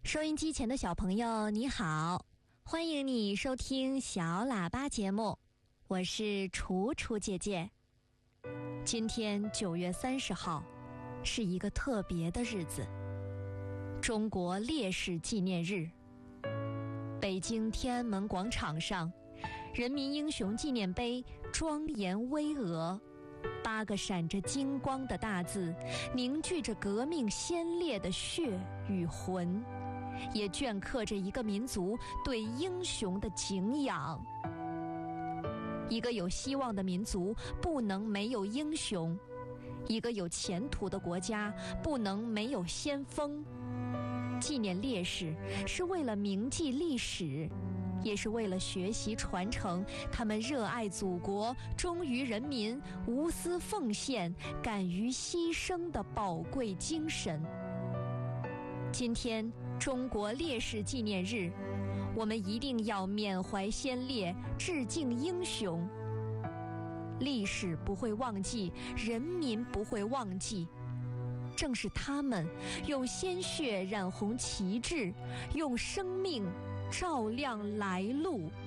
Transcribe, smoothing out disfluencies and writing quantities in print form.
收音机前的小朋友你好，欢迎你收听小喇叭节目，我是楚楚姐姐。今天9月30号是一个特别的日子，中国烈士纪念日。北京天安门广场上，人民英雄纪念碑庄严巍峨，8个闪着金光的大字凝聚着革命先烈的血与魂，也镌刻着一个民族对英雄的敬仰。一个有希望的民族不能没有英雄，一个有前途的国家不能没有先锋。纪念烈士是为了铭记历史，也是为了学习传承他们热爱祖国、忠于人民、无私奉献、敢于牺牲的宝贵精神。今天中国烈士纪念日，我们一定要缅怀先烈，致敬英雄。历史不会忘记，人民不会忘记，正是他们用鲜血染红旗帜，用生命照亮来路。